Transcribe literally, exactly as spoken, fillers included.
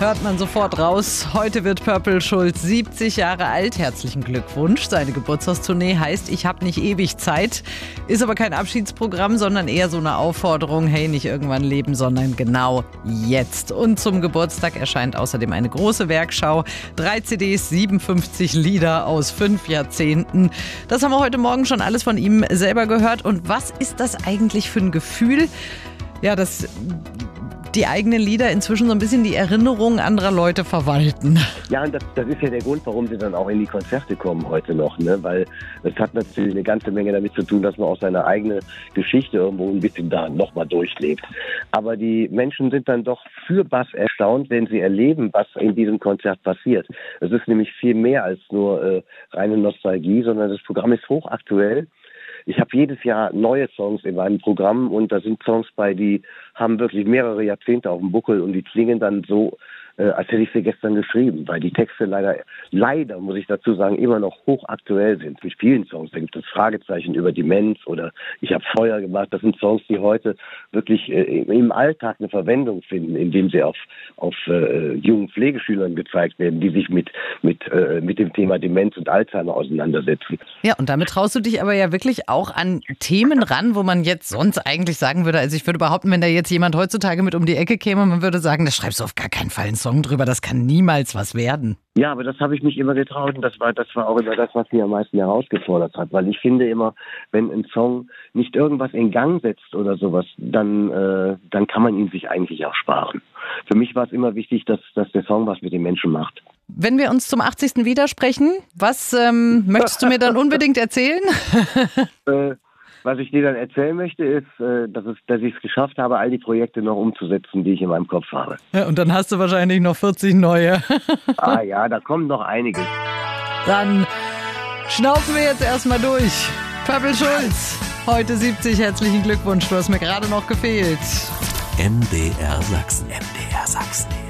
hört man sofort raus. Heute wird Purple Schulz siebzig Jahre alt. Herzlichen Glückwunsch. Seine Geburtstagstournee heißt Ich hab nicht ewig Zeit. Ist aber kein Abschiedsprogramm, sondern eher so eine Aufforderung. Hey, nicht irgendwann leben, sondern genau jetzt. Und zum Geburtstag erscheint außerdem eine große Werkschau. Drei C Ds, siebenundfünfzig Lieder aus fünf Jahrzehnten. Das haben wir heute Morgen schon alles von ihm selber gehört. Und was ist das eigentlich für ein Gefühl? Ja, dass die eigenen Lieder inzwischen so ein bisschen die Erinnerungen anderer Leute verwalten. Ja, und das, das ist ja der Grund, warum sie dann auch in die Konzerte kommen heute noch, ne? Weil es hat natürlich eine ganze Menge damit zu tun, dass man auch seine eigene Geschichte irgendwo ein bisschen da nochmal durchlebt. Aber die Menschen sind dann doch für Bass erstaunt, wenn sie erleben, was in diesem Konzert passiert. Es ist nämlich viel mehr als nur äh, reine Nostalgie, sondern das Programm ist hochaktuell. Ich habe jedes Jahr neue Songs in meinem Programm und da sind Songs bei, die haben wirklich mehrere Jahrzehnte auf dem Buckel und die klingen dann so, äh, als hätte ich sie gestern geschrieben, weil die Texte leider, leider, muss ich dazu sagen, immer noch hochaktuell sind. Mit vielen Songs, da gibt es Fragezeichen über Demenz oder Ich habe Feuer gemacht. Das sind Songs, die heute wirklich äh, im Alltag eine Verwendung finden, indem sie auf, auf äh, jungen Pflegeschülern gezeigt werden, die sich mit, mit, äh, mit dem Thema Demenz und Alzheimer auseinandersetzen. Ja, und damit traust du dich aber ja wirklich auch an Themen ran, wo man jetzt sonst eigentlich sagen würde, also ich würde behaupten, wenn da jetzt jemand heutzutage mit um die Ecke käme, man würde sagen, da schreibst du auf gar keinen Fall einen Song drüber, das kann niemals was werden. Ja, aber das habe ich mich immer getraut und das war, das war auch immer das, was mich am meisten herausgefordert hat, weil ich finde immer, wenn ein Song nicht irgendwas in Gang setzt oder sowas, dann, äh, dann kann man ihn sich eigentlich auch sparen. Für mich war es immer wichtig, dass, dass der Song was mit den Menschen macht. Wenn wir uns zum achtzigsten widersprechen, was ähm, möchtest du mir dann unbedingt erzählen? äh, Was ich dir dann erzählen möchte, ist, dass, es, dass ich es geschafft habe, all die Projekte noch umzusetzen, die ich in meinem Kopf habe. Ja, und dann hast du wahrscheinlich noch vierzig neue. Ah ja, da kommt noch einiges. Dann schnaufen wir jetzt erstmal durch. Purple Schulz, heute siebzig, herzlichen Glückwunsch, du hast mir gerade noch gefehlt. M D R Sachsen. M D R Sachsen.